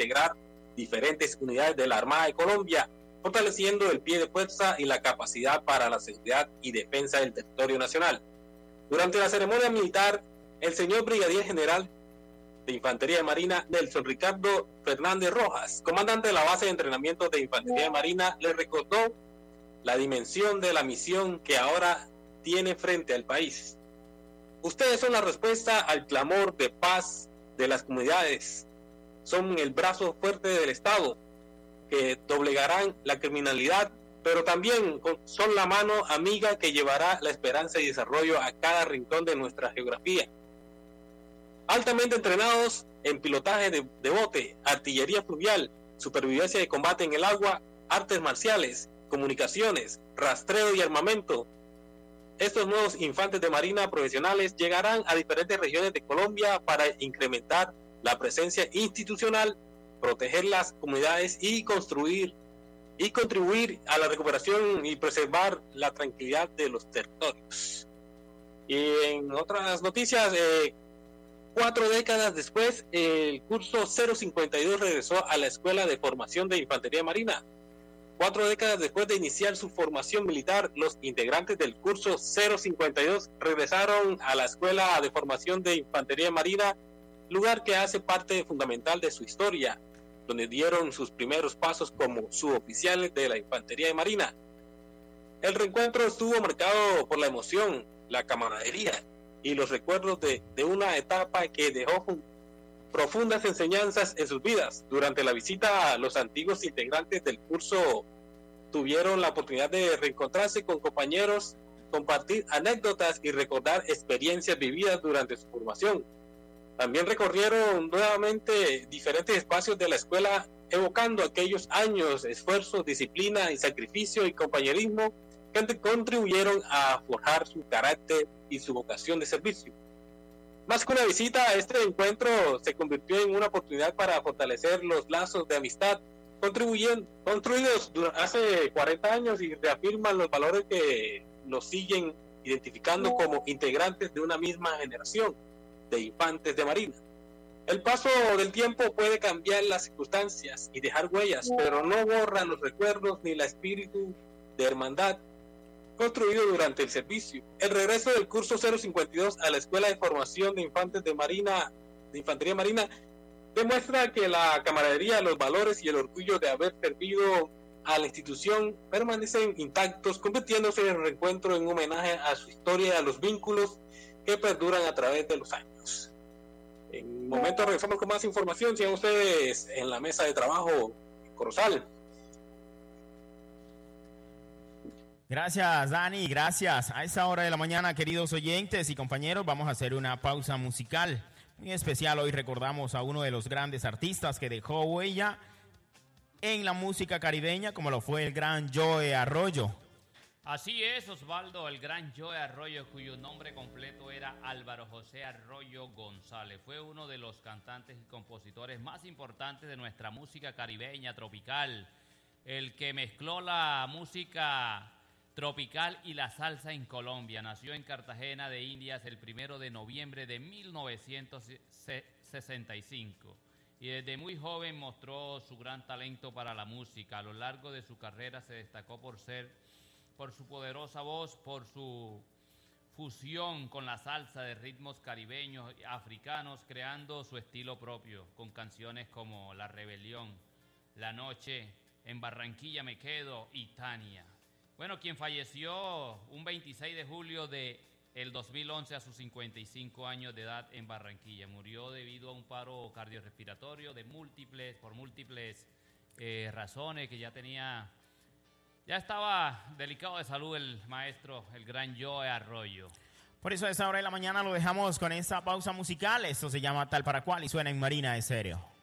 integrar diferentes unidades de la Armada de Colombia, fortaleciendo el pie de fuerza y la capacidad para la seguridad y defensa del territorio nacional. Durante la ceremonia militar, el señor Brigadier General de Infantería de Marina, Nelson Ricardo Fernández Rojas, comandante de la base de entrenamiento de Infantería de Marina, le recordó la dimensión de la misión que ahora tiene frente al país. Ustedes son la respuesta al clamor de paz de las comunidades. Son el brazo fuerte del Estado que doblegarán la criminalidad, pero también son la mano amiga que llevará la esperanza y desarrollo a cada rincón de nuestra geografía. Altamente entrenados en pilotaje de bote, artillería fluvial, supervivencia de combate en el agua, artes marciales, comunicaciones, rastreo y armamento. Estos nuevos infantes de marina profesionales llegarán a diferentes regiones de Colombia para incrementar la presencia institucional, proteger las comunidades y contribuir a la recuperación y preservar la tranquilidad de los territorios. Y en otras noticias, 4 décadas después, el curso 052 regresó a la Escuela de Formación de Infantería Marina. 4 décadas después de iniciar su formación militar, los integrantes del curso 052 regresaron a la Escuela de Formación de Infantería Marina, lugar que hace parte fundamental de su historia, donde dieron sus primeros pasos como suboficiales de la Infantería de Marina. El reencuentro estuvo marcado por la emoción, la camaradería y los recuerdos de una etapa que dejó profundas enseñanzas en sus vidas. Durante la visita, los antiguos integrantes del curso tuvieron la oportunidad de reencontrarse con compañeros, compartir anécdotas y recordar experiencias vividas durante su formación. También recorrieron nuevamente diferentes espacios de la escuela, evocando aquellos años, esfuerzo, disciplina y sacrificio y compañerismo que contribuyeron a forjar su carácter y su vocación de servicio. Más que una visita, este encuentro se convirtió en una oportunidad para fortalecer los lazos de amistad construidos hace 40 años y reafirman los valores que nos siguen identificando como integrantes de una misma generación de infantes de marina. El paso del tiempo puede cambiar las circunstancias y dejar huellas, pero no borra los recuerdos ni el espíritu de hermandad construido durante el servicio. El regreso del curso 052 a la Escuela de Formación de Infantes de Infantería Marina demuestra que la camaradería, los valores y el orgullo de haber servido a la institución permanecen intactos, convirtiéndose el reencuentro en un homenaje a su historia y a los vínculos que perduran a través de los años. En un momento regresamos con más información. Sigan ustedes en la mesa de trabajo, Corozal. Gracias, Dani, gracias. A esta hora de la mañana, queridos oyentes y compañeros, vamos a hacer una pausa musical. Muy especial, hoy recordamos a uno de los grandes artistas que dejó huella en la música caribeña, como lo fue el gran Joe Arroyo. Así es, Osvaldo, el gran Joe Arroyo, cuyo nombre completo era Álvaro José Arroyo González. Fue uno de los cantantes y compositores más importantes de nuestra música caribeña tropical, el que mezcló la música tropical y la salsa en Colombia. Nació en Cartagena de Indias el 1 de noviembre de 1965 y desde muy joven mostró su gran talento para la música. A lo largo de su carrera se destacó por su poderosa voz, por su fusión con la salsa de ritmos caribeños y africanos, creando su estilo propio con canciones como La Rebelión, La Noche, En Barranquilla Me Quedo y Tania. Bueno, quien falleció un 26 de julio del 2011 a sus 55 años de edad en Barranquilla. Murió debido a un paro cardiorrespiratorio por múltiples razones, que ya estaba delicado de salud el maestro, el gran Joe Arroyo. Por eso a esta hora de la mañana lo dejamos con esta pausa musical. Esto se llama Tal para Cual y suena en Marina Estéreo.